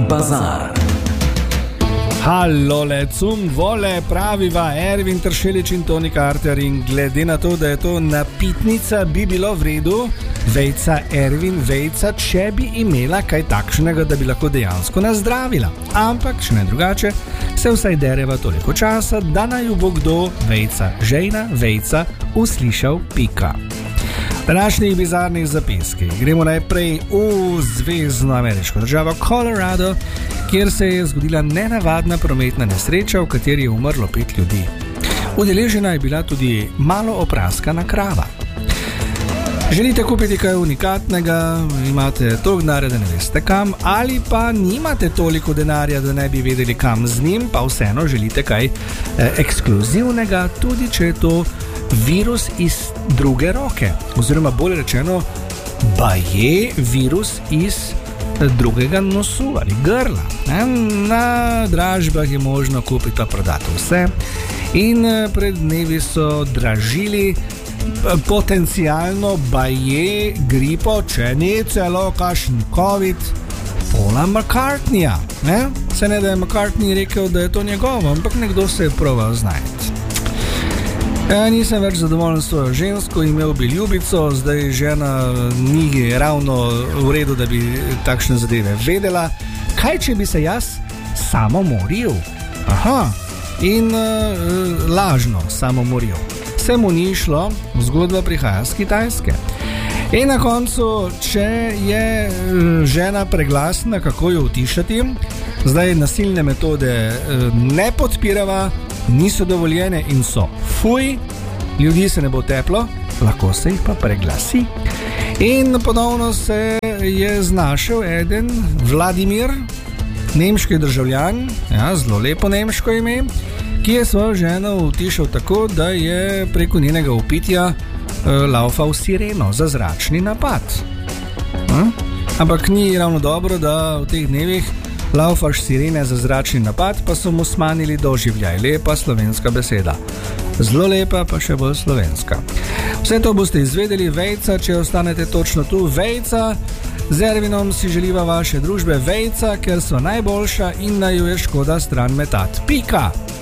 Bazar. Hallole, cum vole, praviva Ervin Tršelič in Toni Carter, in glede na to, da je to napitnica, bi bilo v redu, vejca Ervin, vejca, če bi imela kaj takšnega, da bi lahko dejansko nazdravila. Ampak, če ne drugače, se vsaj dereva toliko časa, da naj jo bo kdo, vejca žejna, vejca, uslišal pika. V današnjih bizarnih zapiskih gremo najprej v zvezno ameriško državo Colorado, kjer se je zgodila nenavadna prometna nesreča, v kateri je umrlo 5 ljudi. Udeležena je bila tudi malo opraskana krava. Želite kupiti kaj unikatnega, imate toliko denarja, da ne veste kam, ali pa nimate toliko denarja, da ne bi vedeli kam z njim, pa vseeno želite kaj ekskluzivnega, tudi če je to virus iz druge roke, oziroma bolje rečeno, baje virus iz drugega nosu ali grla. Na dražbah je možno kupiti pa prodati vse in pred dnevi so dražili potencialno baje gripo, če ni celo kakšen COVID, Paula McCartneyja. Se ne, da je McCartney rekel, da je to njegovo, ampak nekdo se je proval znajti. Nisem več zadovoljen s svojo žensko, imel bi ljubico, zdaj žena ni ravno v redu, da bi takšne zadeve vedela. Kaj, če bi se jaz samomoril? In lažno samomoril. Se mu ni šlo, zgodba prihaja z Kitajske. In na koncu, če je žena preglasna, kako jo utišati, zdaj nasilne metode ne podpirava, niso dovoljene in so fuj, ljudi se ne bo teplo, lahko se jih pa preglasi. In ponovno se je znašel eden Vladimir, nemški državljan, zelo lepo nemško ime, ki je svojo ženo utišal tako, da je preko njenega vpitja laufal sireno za zračni napad. Ampak ni ravno dobro, da v teh dnevih laufaš sirene za zračni napad, pa so mu smanili doživljaj. Lepa slovenska beseda. Zelo lepa, pa še bolj slovenska. Vse to boste izvedeli, vejca, če ostanete točno tu. Vejca, z Ervinom si želiva vaše družbe, vejca, ker so najboljša in naj jo je škoda stran metati. Pika!